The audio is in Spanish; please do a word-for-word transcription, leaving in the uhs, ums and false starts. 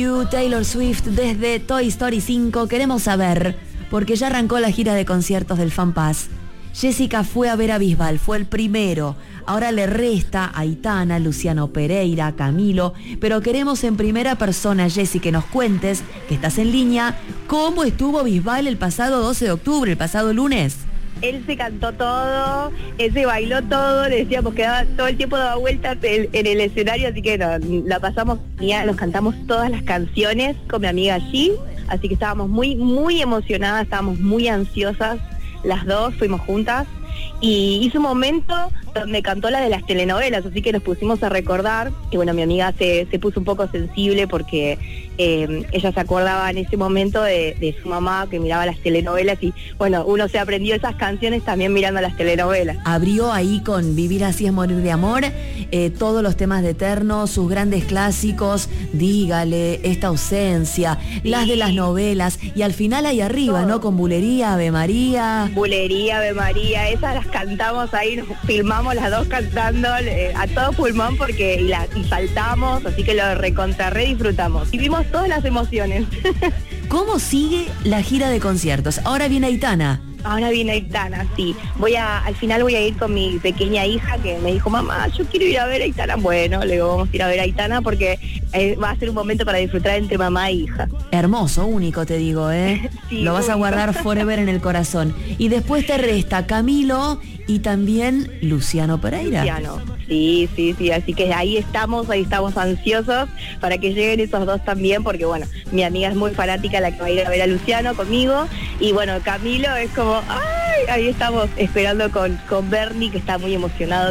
Taylor Swift desde Toy Story cinco. Queremos saber, porque ya arrancó la gira de conciertos del Fan Pass. Jessica fue a ver a Bisbal, fue el primero. Ahora le resta a Aitana, Luciano Pereira, Camilo. Pero queremos en primera persona, Jessy, que nos cuentes, que estás en línea, cómo estuvo Bisbal el pasado doce de octubre, el pasado lunes. Él se cantó todo, él se bailó todo, le decíamos que daba, todo el tiempo daba vueltas en, en el escenario, así que no, la pasamos genial, nos cantamos todas las canciones con mi amiga G, así que estábamos muy, muy emocionadas, estábamos muy ansiosas, las dos fuimos juntas, y hizo un momento donde cantó la de las telenovelas, así que nos pusimos a recordar, y bueno, mi amiga se, se puso un poco sensible porque eh, ella se acordaba en ese momento de, de su mamá que miraba las telenovelas y bueno, uno se aprendió esas canciones también mirando las telenovelas. Abrió ahí con Vivir así es morir de amor, eh, todos los temas de Eterno, sus grandes clásicos, Dígale, Esta ausencia, sí, las de las novelas, y al final ahí arriba, todo, ¿no? Con Bulería, Ave María. Bulería, Ave María, esas las cantamos ahí, nos filmamos las dos cantando eh, a todo pulmón porque y, la, y saltamos, así que lo recontra re disfrutamos. Vivimos todas las emociones. ¿Cómo sigue la gira de conciertos? Ahora viene Aitana. Ahora viene Aitana, sí. Voy a, al final voy a ir con mi pequeña hija que me dijo, mamá, yo quiero ir a ver a Aitana. Bueno, le digo, vamos a ir a ver a Aitana porque eh, va a ser un momento para disfrutar entre mamá e hija. Hermoso, único te digo, ¿eh? Sí, lo vas único. A guardar forever en el corazón. Y después te resta Camilo y también Luciano Pereira. Luciano, sí, sí, sí. Así que ahí estamos, ahí estamos ansiosos para que lleguen esos dos también, porque bueno, mi amiga es muy fanática, la que va a ir a ver a Luciano conmigo. Y bueno, Camilo es como, ¡ay! Ahí estamos esperando con, con Bernie, que está muy emocionado